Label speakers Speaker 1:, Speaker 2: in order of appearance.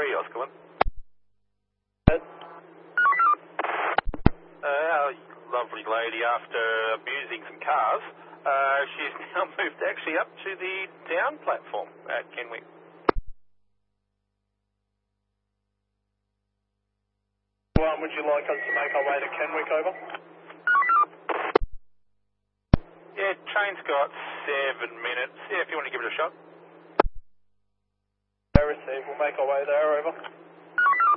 Speaker 1: Oscar 1. Our lovely lady, after abusing some cars, she's now moved actually up to the down platform at Kenwick.
Speaker 2: Would you like us to make our way to Kenwick, over?
Speaker 1: Yeah, train's got 7 minutes. Yeah, if you want to give it a shot.
Speaker 2: Receive. We'll make our way there, over.